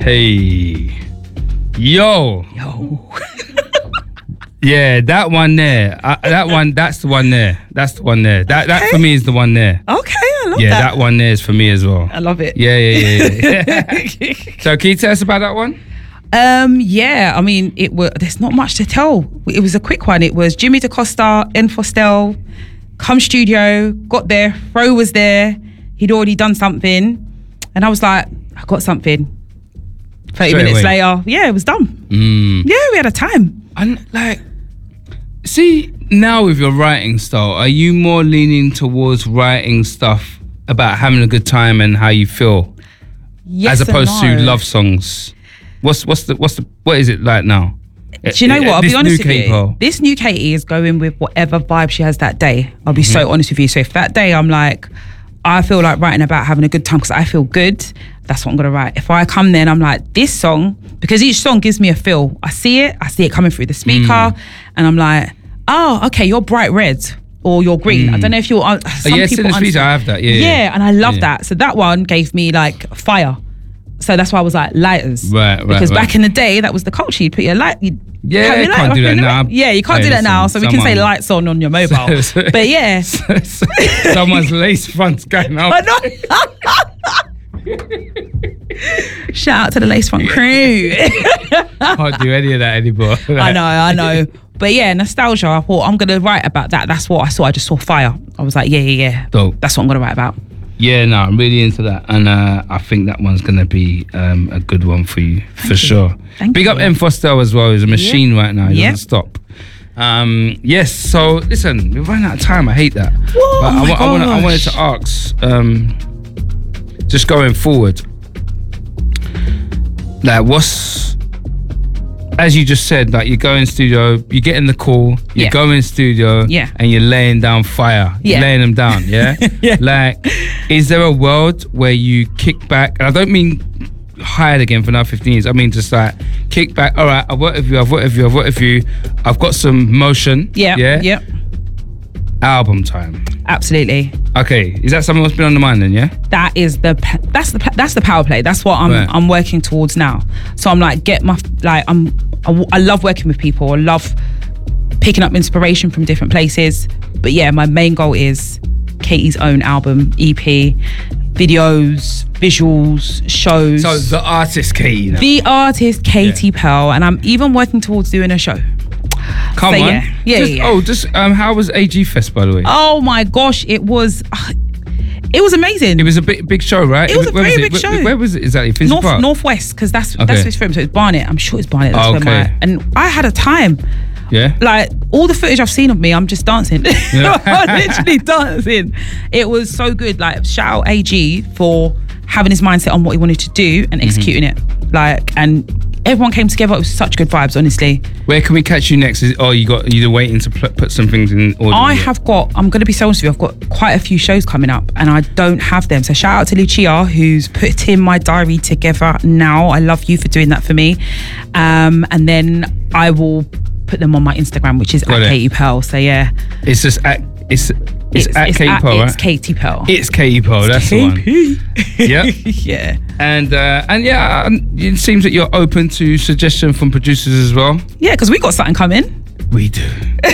Hey. Yo. Yeah, that one there. That's the one there. That for me is the one there. Okay, I love that. Yeah, that one there is for me as well. I love it. Yeah. So can you tell us about that one? Yeah, I mean, there's not much to tell. It was a quick one. It was Jimmy DaCosta, N Fostel, come studio, got there, Fro was there, he'd already done something, and I was like, I got something. 30 minutes later, yeah, it was done. Yeah, we had a time. And like, see, now with your writing style, are you more leaning towards writing stuff about having a good time and how you feel, Yes, as opposed to love songs? What is it like now? Do you know what? I'll be honest with you. K-pop. This new Katie is going with whatever vibe she has that day. I'll be so honest with you. So if that day I'm like, I feel like writing about having a good time because I feel good, that's what I'm gonna write. If I come there and I'm like, this song, because each song gives me a feel. I see it coming through the speaker, and I'm like, oh, okay, you're bright red or you're green. I don't know if you're. Some people in the speech I have that. Yeah, and I love that. So that one gave me like fire. So that's why I was like lighters. Right. Because back in the day, that was the culture. You'd put your light. You can't do that now. Yeah, you can't do that now. So we can say lights on your mobile. But yeah. Someone's lace front's going up. I know. Shout out to the Lace Front crew. Can't do any of that anymore. I know. But yeah, nostalgia. I thought I'm going to write about that. That's what I saw. I just saw fire. I was like, yeah. Dope. That's what I'm going to write about. Yeah, no, I'm really into that, and I think that one's gonna be a good one for you. Sure. Big up N Fostel as well. He's a machine right now. He doesn't stop. Yes. So listen, we're running out of time. I hate that. Whoa, but I wanted to ask, just going forward, like as you just said, like you go in studio, you get in the call, you go in studio, and you're laying down fire. You're laying them down, Like, is there a world where you kick back? And I don't mean hired again for another 15 years. I mean just like kick back. All right, I've worked with you. I've got some motion. Yeah. Album time. Absolutely. Okay, is that something that's been on the mind then? Yeah. That's the power play. That's what I'm working towards now. So I'm like, I love working with people. I love picking up inspiration from different places. But yeah, my main goal is Katie's own album, EP, videos, visuals, shows. So the artist Katie now. The artist Katie Pearl, and I'm even working towards doing a show. Come on. Yeah. How was AG Fest, by the way? Oh my gosh, it was amazing. It was a big show, right? It was a very big show. Where was it exactly? Northwest, because that's his film. So it's Barnet. I'm sure it's Barnet. And I had a time. Yeah. Like all the footage I've seen of me, I'm just dancing. I'm literally dancing. It was so good. Like shout out AG for having his mindset on what he wanted to do and executing it. Like, and everyone came together. It was such good vibes, honestly. Where can we catch you next? You're waiting to put some things in order? I'm going to be so honest with you, I've got quite a few shows coming up and I don't have them. So shout out to Lucia, who's put in my diary together now. I love you for doing that for me. And then I will put them on my Instagram, which is at Katie Pearl. So yeah. It's just it's at Katie Pearl, right? It's Katie Pearl. It's Katie Pearl, that's the one. Yeah. And yeah, it seems that you're open to suggestion from producers as well. Yeah, because we got something coming. We do.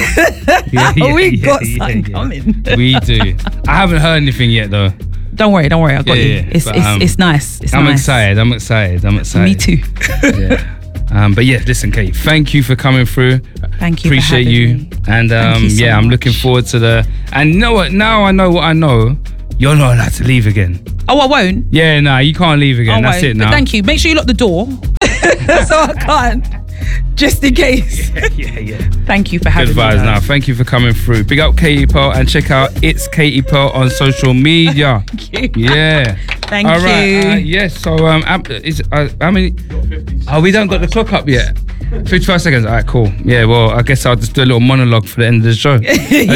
We got something coming. We do. I haven't heard anything yet though. Don't worry, I got you. It's nice. I'm excited. Me too. Yeah. But yeah, listen, Kate, thank you for coming through. Thank you. Appreciate you. And I'm looking forward to the. And you know what? Now I know what I know. You're not allowed to leave again. Oh, I won't. Yeah, no, you can't leave again. That's it now. But thank you. Make sure you lock the door, so I can't. Just in case. Yeah. Thank you for having me. Good vibes now. Thank you for coming through. Big up Katie Pearl and check out It's Katie Pearl on social media. Thank you. Yeah. Thank you. All right. Yes. So how many? Oh, we don't got the clock up yet. 55 seconds. All right, cool. Yeah. Well, I guess I'll just do a little monologue for the end of the show.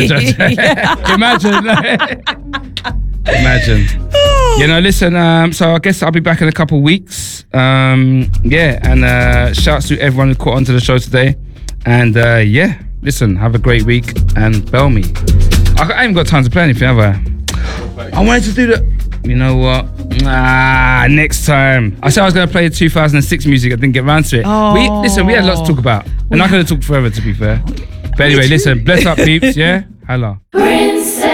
Imagine. Listen, so I guess I'll be back in a couple of weeks. And shouts to everyone who caught onto the show today. And listen, have a great week and bell me. I ain't got time to play anything, have I? I wanted to do you know what? Next time. I said I was going to play 2006 music. I didn't get around to it. Oh. We had lots to talk about. And I could have talked forever, to be fair. But anyway, listen, bless up, peeps, yeah? Hello. Princess.